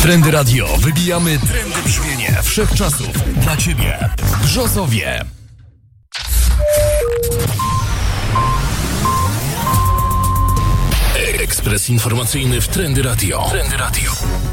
Trendy Radio. Wybijamy trendy brzmienie wszechczasów. Dla Ciebie. Brzozowie. Ekspres informacyjny w Trendy Radio. Trendy Radio.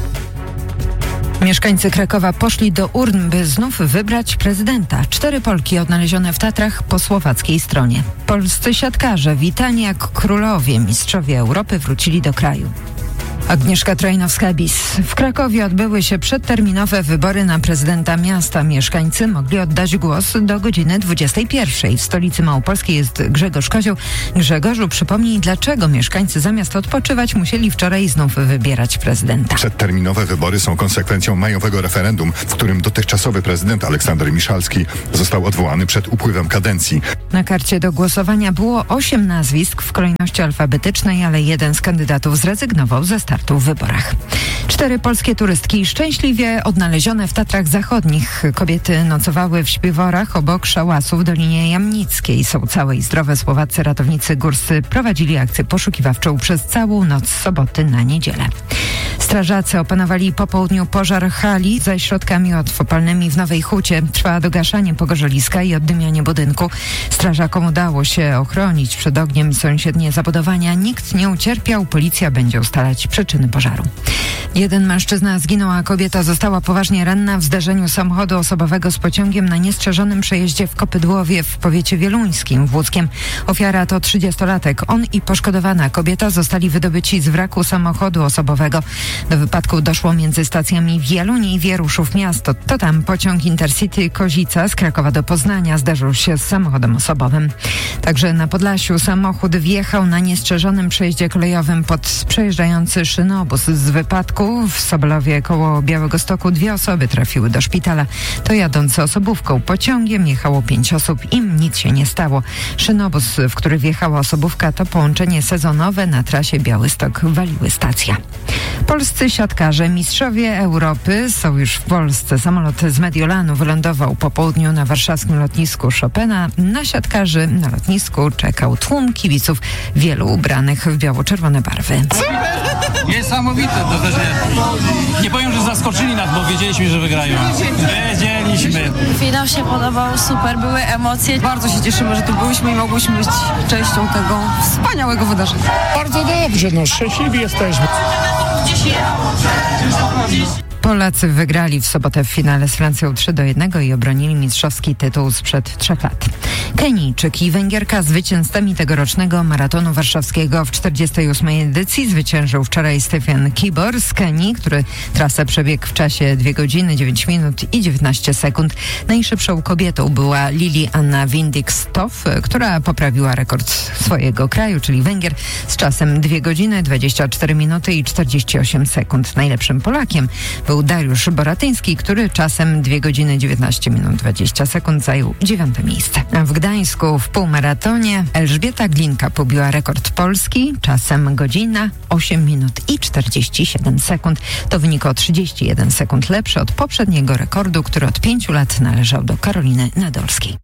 Mieszkańcy Krakowa poszli do urn, by znów wybrać prezydenta. 4 Polki odnalezione w Tatrach po słowackiej stronie. Polscy siatkarze, witani jak królowie, mistrzowie Europy, wrócili do kraju. Agnieszka Trojnowska-Bis. W Krakowie odbyły się przedterminowe wybory na prezydenta miasta. Mieszkańcy mogli oddać głos do godziny 21. W stolicy małopolskiej jest Grzegorz Kozioł. Grzegorzu, przypomnij, dlaczego mieszkańcy zamiast odpoczywać musieli wczoraj znów wybierać prezydenta. Przedterminowe wybory są konsekwencją majowego referendum, w którym dotychczasowy prezydent Aleksander Miszalski został odwołany przed upływem kadencji. Na karcie do głosowania było 8 nazwisk w kolejności alfabetycznej, ale jeden z kandydatów zrezygnował ze startu w wyborach. 4 polskie turystki szczęśliwie odnalezione w Tatrach Zachodnich. Kobiety nocowały w śpiworach obok szałasów w Dolinie Jamnickiej. Są całe i zdrowe. Słowaccy ratownicy górscy prowadzili akcję poszukiwawczą przez całą noc z soboty na niedzielę. Strażacy opanowali po południu pożar hali ze środkami łatwopalnymi w Nowej Hucie. Trwa dogaszanie pogorzeliska i oddymianie budynku. Strażakom udało się ochronić przed ogniem sąsiednie zabudowania. Nikt nie ucierpiał. Policja będzie ustalać przyczyny pożaru. 1 mężczyzna zginął, a kobieta została poważnie ranna w zdarzeniu samochodu osobowego z pociągiem na niestrzeżonym przejeździe w Kopydłowie w powiecie wieluńskim w Łódzkiem. Ofiara to 30-latek. On i poszkodowana kobieta zostali wydobyci z wraku samochodu osobowego. Do wypadku doszło między stacjami Wieluń i Wieruszów Miasto. To tam pociąg Intercity Kozica z Krakowa do Poznania zderzył się z samochodem osobowym. Także na Podlasiu samochód wjechał na niestrzeżonym przejeździe kolejowym pod przejeżdżający szynobus. Z wypadku w Sobolewie koło Białegostoku 2 osoby trafiły do szpitala. To jadący osobówką pociągiem jechało 5 osób, im nic się nie stało. Szynobus, w który wjechała osobówka, to połączenie sezonowe na trasie Białystok-Waliły stacja. Polscy siatkarze, mistrzowie Europy, są już w Polsce. Samolot z Mediolanu wylądował po południu na warszawskim lotnisku Chopina. Na siatkarzy na lotnisku czekał tłum kibiców, wielu ubranych w biało-czerwone barwy. Niesamowite, to też nie powiem, że zaskoczyli nas, bo wiedzieliśmy, że wygrają. Wiedzieliśmy. Finał się podobał, super, były emocje. Bardzo się cieszymy, że tu byliśmy i mogłyśmy być częścią tego wspaniałego wydarzenia. Bardzo dobrze, szczęśliwi jesteśmy. Polacy wygrali w sobotę w finale z Francją 3-1 i obronili mistrzowski tytuł sprzed 3 lat. Kenijczyk i Węgierka zwycięzcami tegorocznego maratonu warszawskiego w 48. edycji zwyciężył wczoraj Stefan Kibor z Kenii, który trasę przebiegł w czasie 2 godziny, 9 minut i 19 sekund. Najszybszą kobietą była Lili Anna Windick-Stoff, która poprawiła rekord swojego kraju, czyli Węgier, z czasem 2 godziny, 24 minuty i 48 sekund. Najlepszym Polakiem był Dariusz Boratyński, który czasem 2 godziny 19 minut 20 sekund zajął 9. miejsce. A w Gdańsku w półmaratonie Elżbieta Glinka pobiła rekord Polski czasem godzina 8 minut i 47 sekund. To wynik o 31 sekund lepszy od poprzedniego rekordu, który od 5 lat należał do Karoliny Nadolskiej.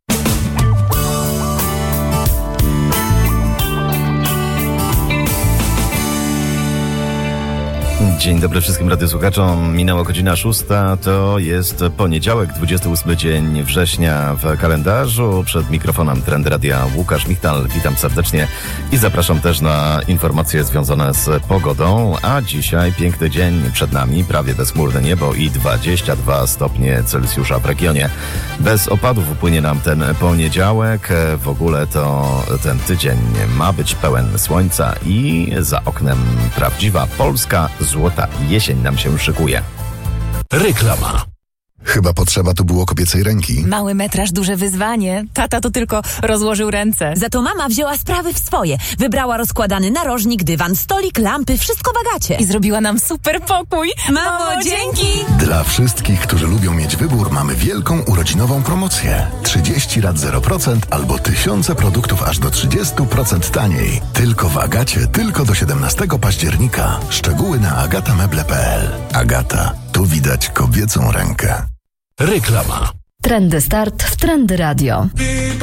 Dzień dobry wszystkim radiosłuchaczom. Minęła godzina 6. To jest poniedziałek, 28 dzień września w kalendarzu. Przed mikrofonem Trendy Radia Łukasz Michtal. Witam serdecznie i zapraszam też na informacje związane z pogodą. A dzisiaj piękny dzień przed nami, prawie bezchmurne niebo i 22 stopnie Celsjusza w regionie. Bez opadów upłynie nam ten poniedziałek. W ogóle to ten tydzień ma być pełen słońca i za oknem prawdziwa polska złota jesień nam się szykuje. Reklama. Chyba potrzeba tu było kobiecej ręki. Mały metraż, duże wyzwanie. Tata to tylko rozłożył ręce. Za to mama wzięła sprawy w swoje. Wybrała rozkładany narożnik, dywan, stolik, lampy, wszystko w Agacie. I zrobiła nam super pokój. Mamo, dzięki! Dla wszystkich, którzy lubią mieć wybór, mamy wielką urodzinową promocję. 30 lat 0% albo tysiące produktów aż do 30% taniej. Tylko w Agacie, tylko do 17 października. Szczegóły na agatameble.pl. Agata. Tu widać kobiecą rękę. Reklama. Trendy Start w Trendy Radio.